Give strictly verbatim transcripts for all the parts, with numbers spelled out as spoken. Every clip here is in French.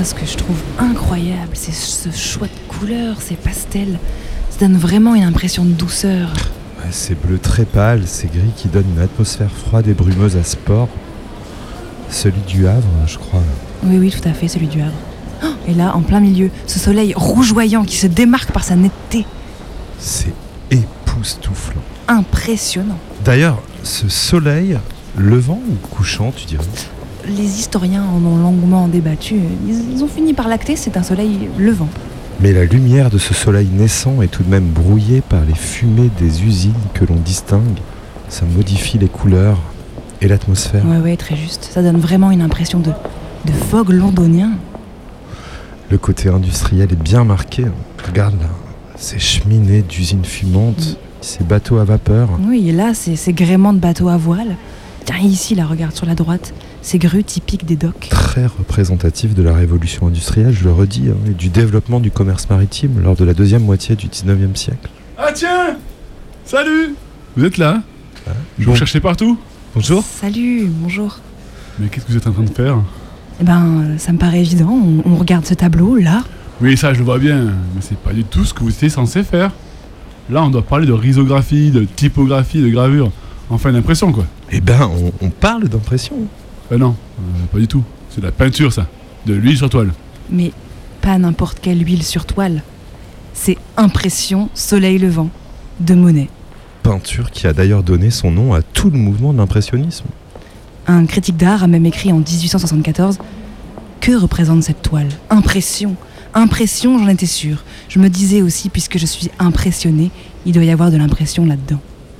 moi, ce que je trouve incroyable, c'est ce choix de couleurs, ces pastels. Ça donne vraiment une impression de douceur. Ouais, c'est bleu très pâle, c'est gris qui donne une atmosphère froide et brumeuse à ce port. Celui du Havre, je crois. Oui, oui, tout à fait, celui du Havre. Oh, et là, en plein milieu, ce soleil rougeoyant qui se démarque par sa netteté. C'est époustouflant. Impressionnant. D'ailleurs, ce soleil, levant ou couchant, tu dirais ? Les historiens en ont longuement débattu. Ils ont fini par l'acter, c'est un soleil levant. Mais la lumière de ce soleil naissant est tout de même brouillée par les fumées des usines que l'on distingue. Ça modifie les couleurs et l'atmosphère. Ouais, ouais, très juste. Ça donne vraiment une impression de, de fog londonien. Le côté industriel est bien marqué. Regarde là, ces cheminées d'usines fumantes, mmh. ces bateaux à vapeur. Oui, et là, c'est ces gréements de bateaux à voile. Tiens, ici, là, regarde sur la droite, ces grues typiques des docks. Très représentatif de la révolution industrielle, je le redis, hein, et du développement du commerce maritime lors de la deuxième moitié du dix-neuvième siècle. Ah tiens ! Salut ! Vous êtes là ? Ah, Je bon. vous cherchais partout. Bonjour. Salut, bonjour. Mais qu'est-ce que vous êtes en train de faire ? Eh ben, ça me paraît évident, on, on regarde ce tableau, là. Oui, ça je le vois bien, mais c'est pas du tout ce que vous étiez censé faire. Là, on doit parler de risographie, de typographie, de gravure. Enfin, d'impression, quoi. Eh ben, on, on parle d'impression. Ben non, euh, pas du tout. C'est de la peinture, ça. De l'huile sur toile. Mais pas n'importe quelle huile sur toile. C'est Impression Soleil Levant, de Monet. Peinture qui a d'ailleurs donné son nom à tout le mouvement de l'impressionnisme. Un critique d'art a même écrit en dix-huit cent soixante-quatorze « Que représente cette toile ? Impression. Impression, j'en étais sûre. Je me disais aussi, puisque je suis impressionnée, il doit y avoir de l'impression là-dedans. Mmh. »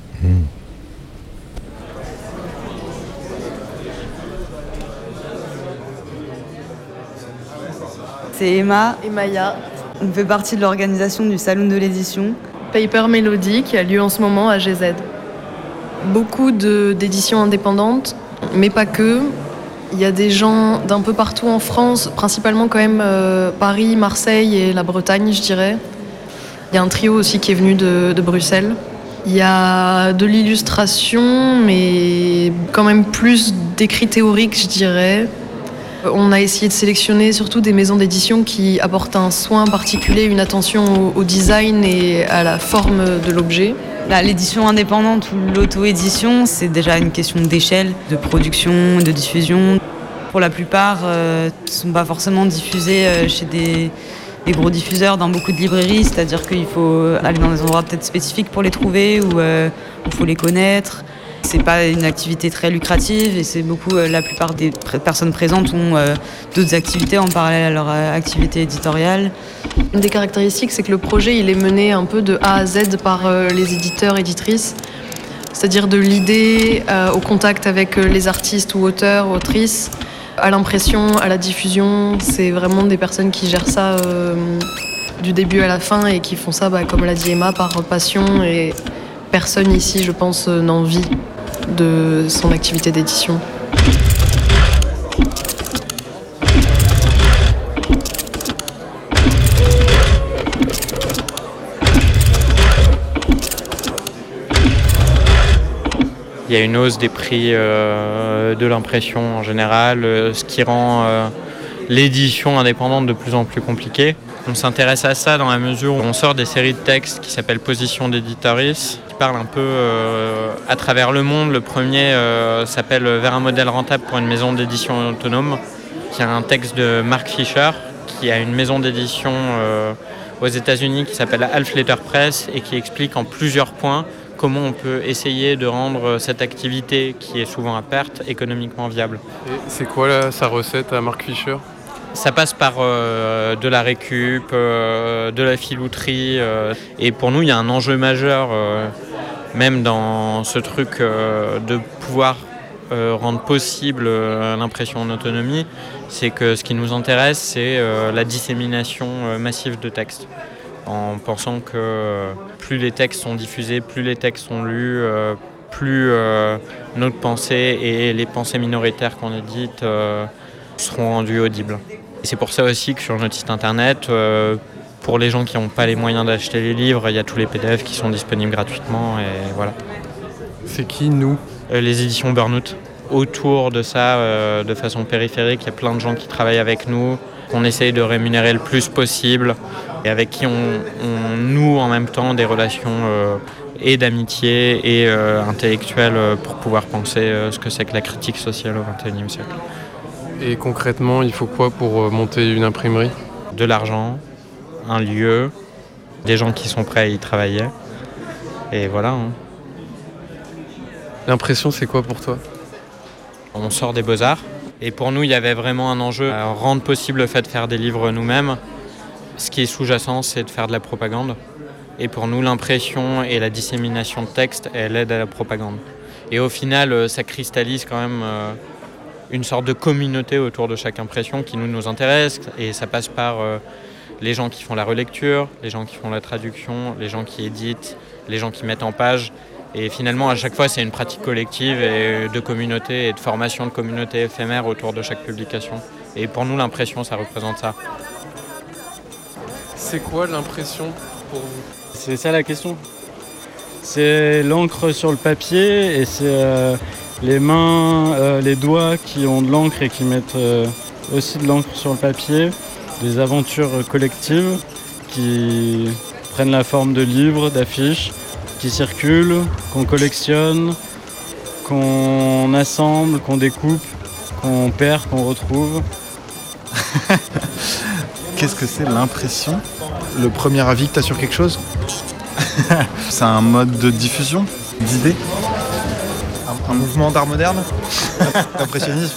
C'est Emma. Et Maya. On fait partie de l'organisation du Salon de l'édition. Paper Melody qui a lieu en ce moment à G Z. Beaucoup de, d'éditions indépendantes, mais pas que. Il y a des gens d'un peu partout en France, principalement quand même euh, Paris, Marseille et la Bretagne, je dirais. Il y a un trio aussi qui est venu de, de Bruxelles. Il y a de l'illustration, mais quand même plus d'écrits théoriques, je dirais. On a essayé de sélectionner surtout des maisons d'édition qui apportent un soin particulier, une attention au, au design et à la forme de l'objet. Là, l'édition indépendante ou l'auto-édition, c'est déjà une question d'échelle, de production, de diffusion. Pour la plupart, euh, ils ne sont pas forcément diffusés euh, chez des, des gros diffuseurs dans beaucoup de librairies, c'est-à-dire qu'il faut aller dans des endroits peut-être spécifiques pour les trouver ou euh, il faut les connaître. C'est pas une activité très lucrative et c'est beaucoup, euh, la plupart des pr- personnes présentes ont euh, d'autres activités en parallèle à leur euh, activité éditoriale. Une des caractéristiques, c'est que le projet il est mené un peu de A à Z par euh, les éditeurs, éditrices, c'est-à-dire de l'idée euh, au contact avec euh, les artistes ou auteurs, autrices, à l'impression, à la diffusion. C'est vraiment des personnes qui gèrent ça euh, du début à la fin et qui font ça, bah, comme l'a dit Emma, par passion et personne ici, je pense, n'en vit de son activité d'édition. Il y a une hausse des prix euh, de l'impression en général, euh, ce qui rend euh, l'édition indépendante de plus en plus compliquée. On s'intéresse à ça dans la mesure où on sort des séries de textes qui s'appellent Position d'éditorice, qui parlent un peu euh, à travers le monde. Le premier euh, s'appelle Vers un modèle rentable pour une maison d'édition autonome, qui est un texte de Mark Fisher, qui a une maison d'édition euh, aux États-Unis qui s'appelle Half Letter Press et qui explique en plusieurs points comment on peut essayer de rendre cette activité, qui est souvent à perte, économiquement viable. Et c'est quoi là, sa recette à Mark Fisher ? Ça passe par euh, de la récup, euh, de la filouterie. Euh, et pour nous, il y a un enjeu majeur, euh, même dans ce truc euh, de pouvoir euh, rendre possible euh, l'impression en autonomie. C'est que ce qui nous intéresse, c'est euh, la dissémination euh, massive de textes. En pensant que euh, plus les textes sont diffusés, plus les textes sont lus, euh, plus euh, notre pensée et les pensées minoritaires qu'on édite euh, seront rendues audibles. Et c'est pour ça aussi que sur notre site internet, euh, pour les gens qui n'ont pas les moyens d'acheter les livres, il y a tous les P D F qui sont disponibles gratuitement et voilà. C'est qui, nous ? euh, Les éditions Burnout. Autour de ça, euh, de façon périphérique, il y a plein de gens qui travaillent avec nous, qu'on essaye de rémunérer le plus possible et avec qui on, on noue en même temps des relations euh, et d'amitié et euh, intellectuelles pour pouvoir penser euh, ce que c'est que la critique sociale au vingt et unième siècle. Et concrètement, il faut quoi pour monter une imprimerie ? De l'argent, un lieu, des gens qui sont prêts à y travailler. Et voilà. Hein. L'impression, c'est quoi pour toi ? On sort des Beaux-Arts. Et pour nous, il y avait vraiment un enjeu à rendre possible le fait de faire des livres nous-mêmes. Ce qui est sous-jacent, c'est de faire de la propagande. Et pour nous, l'impression et la dissémination de textes, elle aide à la propagande. Et au final, ça cristallise quand même une sorte de communauté autour de chaque impression qui nous, nous intéresse. Et ça passe par les gens qui font la relecture, les gens qui font la traduction, les gens qui éditent, les gens qui mettent en page. Et finalement, à chaque fois, c'est une pratique collective et de communauté et de formation de communauté éphémère autour de chaque publication. Et pour nous, l'impression, ça représente ça. C'est quoi l'impression pour vous ? C'est ça la question. C'est l'encre sur le papier et c'est euh, les mains, euh, les doigts qui ont de l'encre et qui mettent euh, aussi de l'encre sur le papier. Des aventures collectives qui prennent la forme de livres, d'affiches, qui circulent, qu'on collectionne, qu'on assemble, qu'on découpe, qu'on perd, qu'on retrouve. Qu'est-ce que c'est l'impression ? Le premier avis que tu as sur quelque chose ? C'est un mode de diffusion d'idées ? un, un mouvement d'art moderne ? L'impressionnisme ?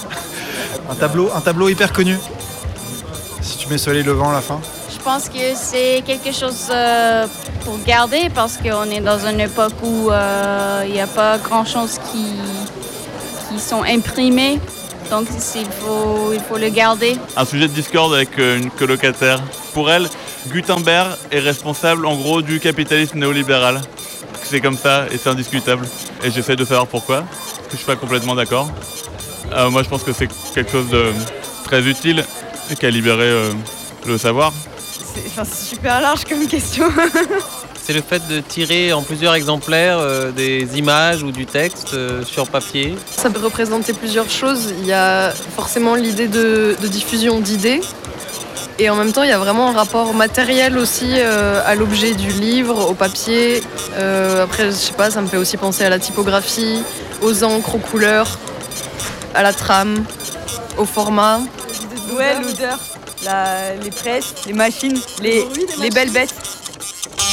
un tableau, un tableau hyper connu ? Si tu mets Soleil levant à la fin ? Je pense que c'est quelque chose euh, pour garder parce qu'on est dans une époque où il euh, n'y a pas grand-chose qui, qui sont imprimés. Donc il faut, il faut le garder. Un sujet de discorde avec une colocataire. Pour elle, Gutenberg est responsable en gros du capitalisme néolibéral. C'est comme ça et c'est indiscutable. Et j'essaie de savoir pourquoi, parce que je suis pas complètement d'accord. Euh, moi je pense que c'est quelque chose de très utile et qui a libéré euh, le savoir. C'est, enfin, c'est super large comme question. C'est le fait de tirer en plusieurs exemplaires euh, des images ou du texte euh, sur papier. Ça peut représenter plusieurs choses. Il y a forcément l'idée de, de diffusion d'idées. Et en même temps, il y a vraiment un rapport matériel aussi euh, à l'objet du livre, au papier. Euh, après, je sais pas, ça me fait aussi penser à la typographie, aux encres, aux couleurs, à la trame, au format. Ouais, l'odeur, la, les presses, les machines, les, les belles bêtes.